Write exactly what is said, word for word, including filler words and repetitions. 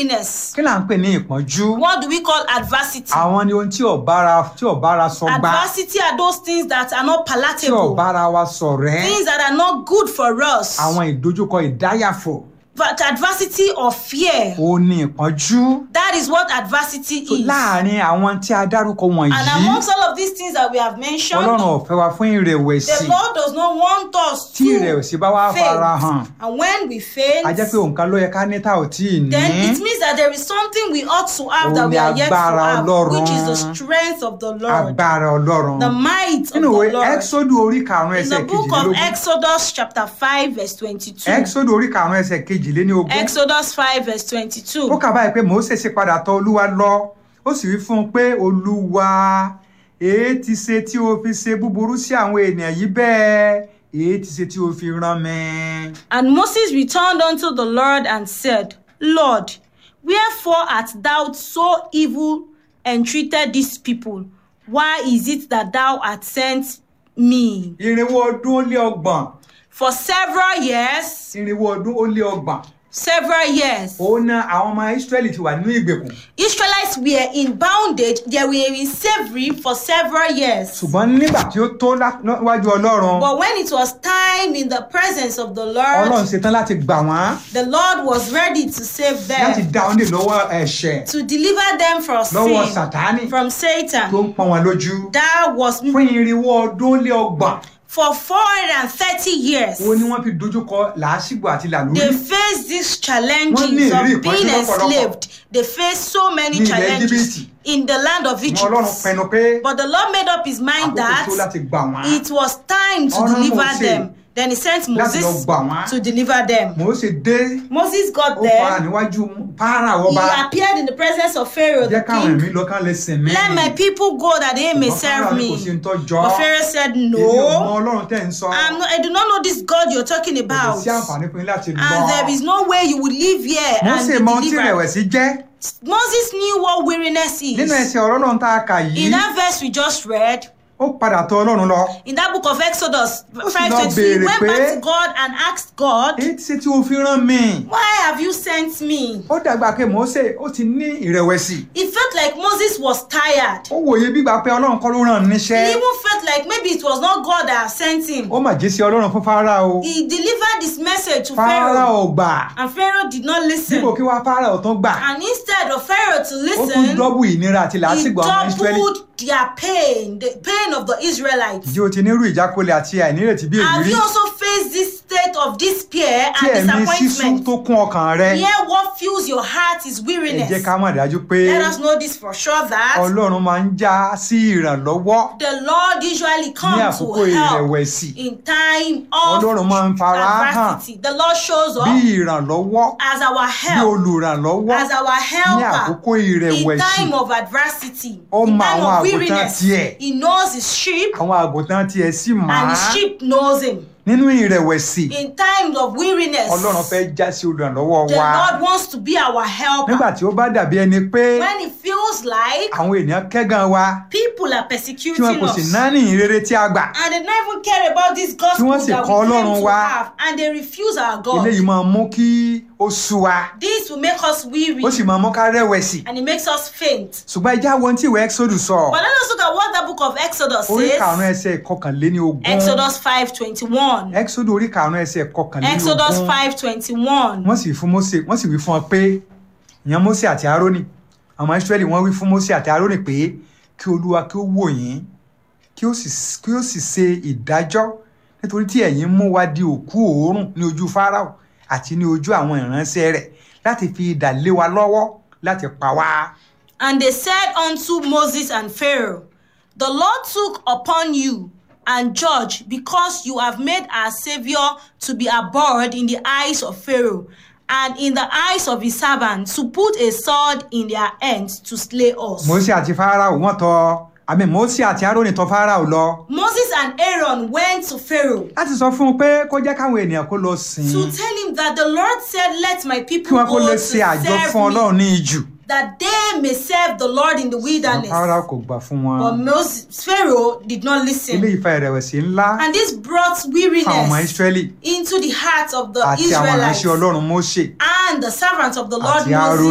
weariness. Kí là ń pè ní ìpọ́njú? What do we call adversity? Àwọn ni ohun tí ò bára tí ò bára sọ gbà. Adversity are those things that are not Tí ò palatable. bára wa sọ̀rẹ́. Things that are not good for us. Àwọn ìdojúkọ ìdáyàfò. But adversity or fear, Ó ní ìpọ́njú. that is what adversity So, is. láàárín àwọn tí a dárúkọ wọ̀nyí, And amongst all of these things that we have mentioned, Ọlọ́run ò fẹ́ wa fún ìrẹ̀wẹ̀sì. the Lord does not want us Tí to ìrẹ̀wẹ̀sì bá wá fara hàn, faint. And when we faint, a jẹ́ pé òǹkà ló yẹ ká ní tá ò tí ì then ní. it means that there is something we ought to have Ó that ní we are yet to agbára have, Ọlọ́run. which is the strength of the Lord, Agbára Ọlọ́run. the might of the Nínú ìwé Lord. Ẹ́xódù orí karùn-ún In the ẹsẹ̀ book of kejìlélógún. Exodus chapter five verse twenty-two. Ẹ́xódù orí karùn-ún ẹsẹ̀ kejìléníogún. Exodus five verse Ó twenty-two. kà báyìí pé Mósè ṣe padà tọ̀ Olúwa lọ. Ó sì wí fún un pé Olúwa, èé ti ṣe tí o fi ṣe búburú sí àwọn ènìyàn yìí bẹ́ẹ̀? Èé ti ṣe tí o fi rán mi? And Moses returned unto the Lord and said, Lord, wherefore art thou so evil entreated these people? Why is it that thou art sent me? Irinwó ọdún ó lé ọgbọ̀n. For several years, Irinwó ọdún ó lé ọgbọ̀n. several years, Òun náà àwọn ọmọ Ísírẹ́lì ti wà nínú ìgbèkùn. Israelites were in bondage, they were in slavery for several years. Ṣùgbọ́n nígbà tí ó tó lá- níwájú Ọlọ́run, But when it was time in the presence of the Ọlọ́run Lord, ṣetán láti gbà wọ́n, the Lord was ready to save láti them, dá wọn lè lọ́wọ́ ẹ̀ṣẹ̀, to deliver them from lọ́wọ́ sin, Sátánì from tó Satan. ń pọ́n wọn lójú. That was Fún irinwó ọdún ó lé ọgbọ̀n, for four hundred thirty years. òun ni wọ́n fi dojúkọ làásìgbò àti làlúrí. They faced these Wọ́n ní challenges ìrírí of being ìpọ́njú lọ́pọ̀lọpọ̀. enslaved. They faced so many Ní ilẹ̀ challenges Íjíbítì. in the land of Ṣùgbọ́n Ọlọ́run Egypt. pinnu pé But the Lord made up his mind àkókò tó that láti gbà wọ́n. it was time to Ọ̀ràn deliver Mósè them. Then he sent láti lọ Moses gbà wọ́n. to deliver them. Mósè dé, Moses got ó fara there. níwájú Fáráò He ọba. appeared in the presence of Pharaoh the Jẹ́ káwọn king. ẹ̀mí lọ kán lè sìn mí. Let my people go that they may Ṣùgbọ́n serve Fáráò ní kò sí me. ń tọ́jọ́. But Pharaoh said, Èmi ò mọ no, Ọlọ́run tẹ́ ń sọ. I'm not, I do not know this God you're talking Kò about. sí àǹfààní fún yín láti lọ. And there is no way you will live here and Mósè be mọ ohun tí delivered. ìrẹ̀wẹ̀sì jẹ́. Moses knew what weariness Nínú is. ẹsẹ̀ ọ̀rọ̀ Ọlọ́run tá a kà yìí, In that verse we just read, ó padà tọ̀ Ọlọ́run lọ. in that book of Exodus sì five lọ twenty, he béèrè went pé, back to God and asked God, Èyí ti ṣe tí o fi rán mi. why have you sent me? Ó dàgbà pé Mósè ó ti ní ìrẹ̀wẹ̀sì. It felt like Moses was tired. Ó wòye bígbà pé Ọlọ́run kọ́ ló rán an He níṣẹ́. even felt like maybe it was not God that had sent him. Ó mà jésì Ọlọ́run fún Fáráò. He delivered this message to Pharaoh, Fáráò gbà. and Pharaoh did not listen. Dípò kí wá Fáráò tán gbà. And instead of Pharaoh to Ó tún listen, dọ́bù ìnira àti he làásìgbò àwọn Ísírẹ́lì. doubled their pain, the pain of the Israelites. Ǹjẹ́ o ti nírú ìjákulẹ̀ àti àìnírètí bí èyí Have rí? you also faced this state of despair Tí and ẹ̀mí sísú disappointment? tó kún ọkàn rẹ. Here, what fills your heart is Ẹ weariness. jẹ́ ká mọ̀ dájú pé Let us know this for sure that Ọlọ́run máa ń já sí ìrànlọ́wọ́ the Lord usually ní comes àkókò to help ìrẹ̀wẹ̀sì. in time of Ọlọ́run máa ń fara hàn adversity. The Lord shows bí up ìrànlọ́wọ́, as our bí help, olùrànlọ́wọ́ as our ní helper àkókò in ìrẹ̀wẹ̀sì. time of adversity, Ó in mọ time àwọn of àgùntàn weariness. tiẹ̀. He knows his sheep Àwọn àgùntàn tiẹ̀ sì mọ̀ and á. his sheep knows him. Nínú ìrẹ̀wẹ̀sì, In times of weariness, Ọlọ́run fẹ́ já sí olùrànlọ́wọ́ the wa. Lord wants to be our helper. Nígbà tí ó bá dàbí ẹni pé When it feels like àwọn ènìyàn kẹ́gàn wa, people are tí wọn persecuting kò sì us náání ìrere tí a gbà. and they don't even care about this gospel Tí wọ́n sì that kọ̀ we claim Ọlọ́run to wa. have, and they refuse our God. Eléyìí máa mú kí ó sú wa. This will make us weary Ó sì máa mú ká rẹ̀wẹ̀sì. and it makes us faint. Ṣùgbọ́n ẹja wo ohun tí ìwé Ẹ́xódù sọ. But let us look at what the book of Exodus Orí karùn-ún says. ẹsẹ̀ ìkọkànléní ogún. Exodus five twenty-one. Ẹ́xódù orí karùn-ún ẹsẹ̀ ìkọkànléní Exodus ogún. five twenty-one. Wọ́n sì fún Mósè, wọ́n sì wí fún ọ pé ìyẹn Mósè àti Árónì. Àwọn Ísírẹ́lì wọ́n wí fún Mósè àti Árónì pé kí Olúwa kí ó wò yín, kí ó sì kí ó sì ṣe ìdájọ́ nítorí tí ẹ̀yin mú wa di òkú òórùn ní ojú Fáráò àti ní ojú àwọn ìránṣẹ́ rẹ̀ láti fi idà lé wa lọ́wọ́ láti pa wá. And they said unto Moses and Pharaoh, the Lord took upon you and judge, because you have made our Savior to be abhorred in the eyes of Pharaoh and in the eyes of his servants, to put a sword in their hands to slay us. Mósè àti Fáráò wọ́n tọ̀ àmì Mósè àti Árónì tọ̀ Fáráò lọ Moses and Aaron went to Pharaoh láti sọ fún un pé kó jẹ́ káwọn ènìyàn kó lọ sìn to ín, tell him that the Lord said, let my kí people wọ́n kó go lè to ṣe àjọ serve fún me, Ọlọ́run ní ijù. that they may serve the Lord in the wilderness. Fáráò kò gbà fún wọn. But Moses, Pharaoh did not listen. Ilé ìfà ìrẹ̀wẹ̀sì ńlá And this brought fún àwọn ọmọ weariness Ísírẹ́lì into the hearts of the àti àwọn Israelites ìránṣẹ́ Ọlọ́run Mósè and the servants of the Lord àti Árónì. Moses